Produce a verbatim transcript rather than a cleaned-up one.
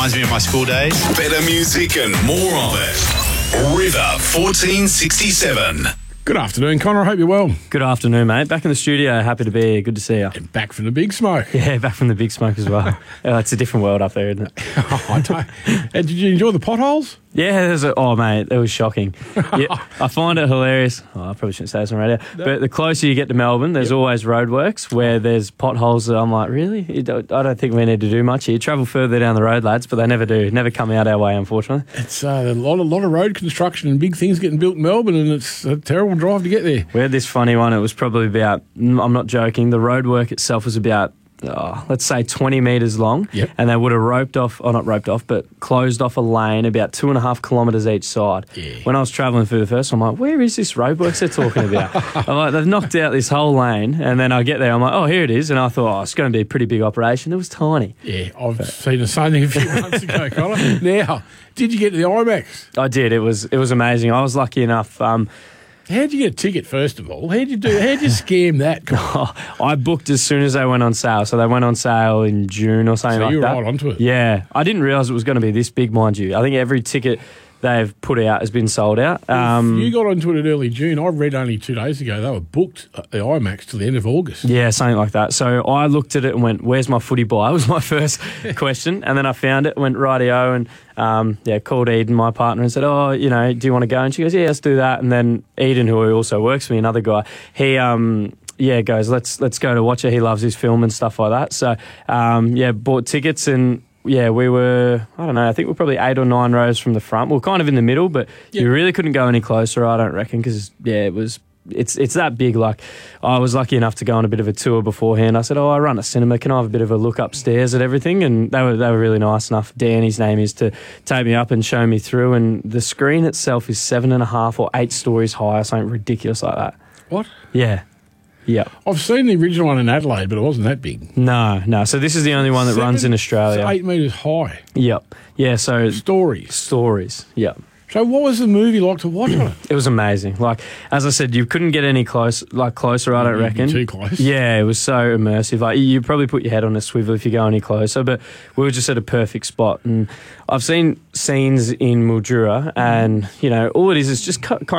reminds me of my school days. Better music and more of it. River fourteen sixty-seven. Good afternoon, Connor. I hope you're well. Good afternoon, mate. Back in the studio. Happy to be here. Good to see you. And back from the big smoke. Yeah, back from the big smoke as well. Oh, it's a different world up there, isn't it? Oh, I don't. And did you enjoy the potholes? Yeah, there's a, oh, mate, it was shocking. Yeah, I find it hilarious. Oh, I probably shouldn't say this on radio. No. But the closer you get to Melbourne, there's yep. always roadworks where there's potholes that I'm like, really? You don't, I don't think we need to do much here. Travel further down the road, lads, but they never do. Never come out our way, unfortunately. It's uh, a lot, a lot of road construction and big things getting built in Melbourne, and it's a terrible drive to get there. We had this funny one. It was probably about, I'm not joking, the roadwork itself was about, oh, let's say twenty metres long, yep. and they would have roped off, or not roped off, but closed off a lane about two and a half kilometres each side. Yeah. When I was travelling through the first, I'm like, where is this roadworks they're talking about? I'm like, they've knocked out this whole lane, and then I get there, I'm like, oh, here it is, and I thought, oh, it's going to be a pretty big operation. It was tiny. Yeah, I've but. seen the same thing a few months ago, Connor. Now, did you get to the IMAX? I did. It was it was amazing. I was lucky enough. Um, How'd you get a ticket, first of all? How'd you do? How'd you scam that? Oh, I booked as soon as they went on sale. So they went on sale in June or something so like you were that. right onto it. Yeah. I didn't realise it was going to be this big, mind you. I think every ticket they've put out has been sold out. Um, you got onto it in early June. I read only two days ago they were booked at the IMAX till the end of August. Yeah, something like that. So I looked at it and went, where's my footy buy? Was my first question. And then I found it, went rightio, and um, yeah, called Eden, my partner, and said, oh, you know, do you want to go? And she goes, yeah, let's do that. And then Eden, who also works for me, another guy, he... um. Yeah, goes, let's let's go to watch it. He loves his film and stuff like that. So, um, yeah, bought tickets, and yeah, we were, I don't know, I think we we're probably eight or nine rows from the front. We we're kind of in the middle, but yep. you really couldn't go any closer, I don't reckon, because, yeah, it was, it's it's that big. Like, I was lucky enough to go on a bit of a tour beforehand. I said, oh, I run a cinema. Can I have a bit of a look upstairs at everything? And they were they were really nice enough. Dan, his name is, to take me up and show me through. And the screen itself is seven and a half or eight stories high or something ridiculous like that. What? Yeah. Yeah, I've seen the original one in Adelaide, but it wasn't that big. No, no. So this is the only one that Seven, runs in Australia. It's eight metres high. Yep. Yeah, so... Stories. Stories, yep. So what was the movie like to watch on it? It was amazing. Like, as I said, you couldn't get any close, like closer, I don't You'd reckon. Be too close. Yeah, it was so immersive. Like, you probably put your head on a swivel if you go any closer, but we were just at a perfect spot. And I've seen scenes in Mildura, and, you know, all it is is just kind